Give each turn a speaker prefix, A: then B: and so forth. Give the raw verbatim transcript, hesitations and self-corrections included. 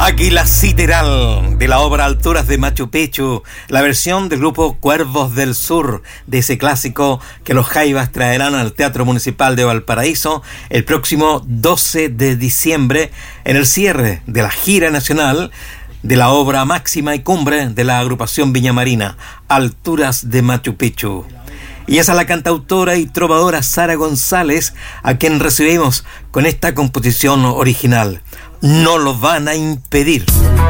A: Águila Sideral, de la obra Alturas de Machu Picchu, la versión del grupo Cuervos del Sur, de ese clásico que los Jaivas traerán al Teatro Municipal de Valparaíso el próximo doce de diciembre, en el cierre de la gira nacional de la obra máxima y cumbre de la agrupación viñamarina, Alturas de Machu Picchu. Y esa es la cantautora y trovadora Sara González, a quien recibimos con esta composición original. No lo van a impedir.